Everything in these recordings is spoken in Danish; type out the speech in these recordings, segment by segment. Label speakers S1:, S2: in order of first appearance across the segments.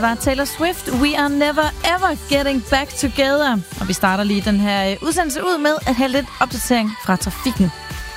S1: Der er Taylor Swift, We Are Never Ever Getting Back Together. Og vi starter lige den her udsendelse ud med at have lidt opdatering fra trafikken.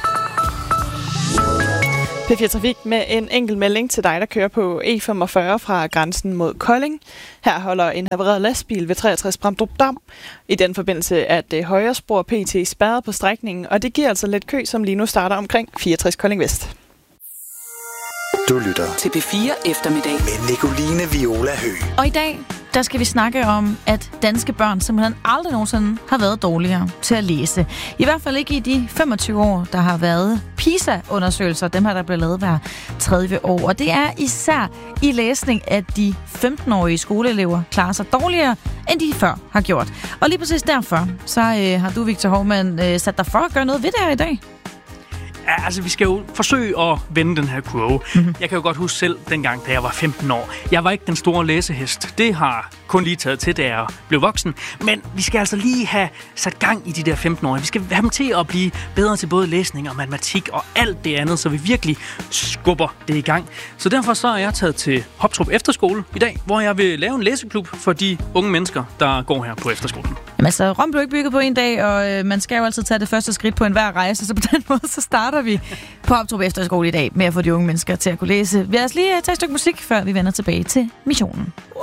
S2: P4 Trafik med en enkelt melding til dig, der kører på E45 fra grænsen mod Kolding. Her holder en havareret lastbil ved 63 Bramdrup Dam. I den forbindelse er det højre spor PT spærret på strækningen, og det giver altså lidt kø, som lige nu starter omkring 64 Kolding Vest.
S3: Du lytter
S4: til P4 Eftermiddag
S3: med Nicoline Viola Høgh.
S1: Og i dag, der skal vi snakke om, at danske børn simpelthen aldrig nogensinde har været dårligere til at læse. I hvert fald ikke i de 25 år, der har været PISA-undersøgelser. Dem her, der bliver lavet hver 30 år. Og det er især i læsning, at de 15-årige skoleelever klarer sig dårligere, end de før har gjort. Og lige præcis derfor, så har du, Victor Hovmand, sat dig for at gøre noget ved det her i dag.
S5: Ja, altså vi skal jo forsøge at vende den her kurve. Mm-hmm. Jeg kan jo godt huske selv dengang, da jeg var 15 år. Jeg var ikke den store læsehest. Det har kun lige taget til, da jeg blev voksen. Men vi skal altså lige have sat gang i de der 15 år. Vi skal have dem til at blive bedre til både læsning og matematik og alt det andet, så vi virkelig skubber det i gang. Så derfor så er jeg taget til Hoptrup Efterskole i dag, hvor jeg vil lave en læseklub for de unge mennesker, der går her på efterskolen.
S1: Jamen altså, Rom blev ikke bygget på en dag, og man skal jo altid tage det første skridt på enhver rejse, så på den måde så starter vi på Hoptrup Efterskole i dag med at få de unge mennesker til at kunne læse. Vi lad os lige tage et stykke musik, før vi vender tilbage til missionen.